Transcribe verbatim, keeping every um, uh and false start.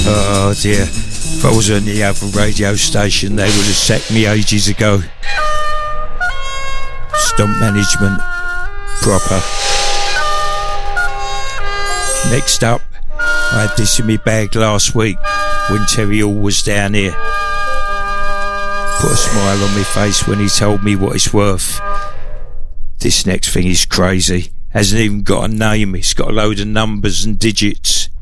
Oh dear, if I was on the other radio station, they would have sacked me ages ago. Stomp management, proper. Next up, I had this in my bag last week when Terry Hall was down here. Put a smile on my face when he told me what it's worth. This next thing is crazy. Hasn't even got a name, it's got a load of numbers and digits.